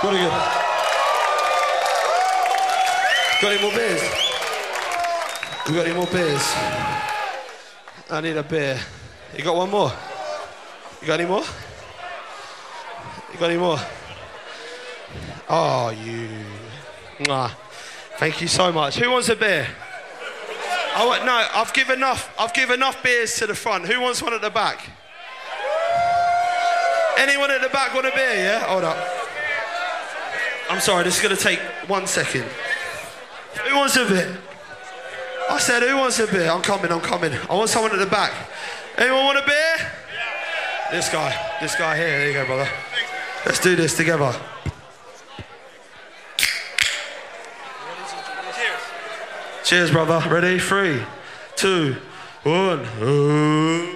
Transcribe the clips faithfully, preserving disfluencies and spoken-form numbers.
Got again. Got any more beers? We got any more beers? I need a beer. You got one more? You got any more? You got any more? Oh, you. Mwah. Thank you so much. Who wants a beer? I want, no, I've given enough. I've given enough beers to the front. Who wants one at the back? Anyone at the back want a beer? Yeah. Hold up. I'm sorry. This is gonna take one second. Who wants a beer? I said, who wants a beer? I'm coming. I'm coming. I want someone at the back. Anyone want a beer? Yeah. This guy. This guy here. There you go, brother. Let's do this together. Cheers, brother. Ready? Three, two, one. Ooh.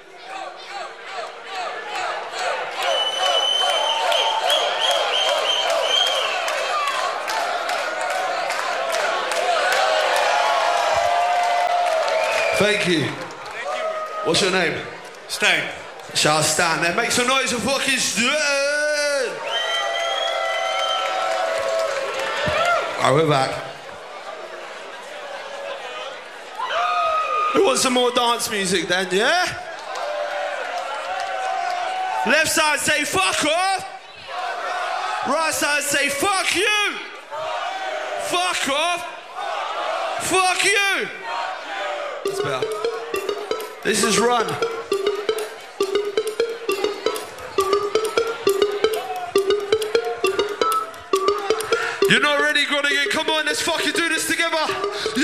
Thank you. What's your name? Stan. Shall I stand there? Make some noise for fucking Stan. Alright, we're back. Who wants some more dance music then, yeah? Left side say fuck off. Right side say fuck you. Fuck off. Fuck you. That's better. This is Run. You're not ready, Groningen? Come on, let's fucking do this together.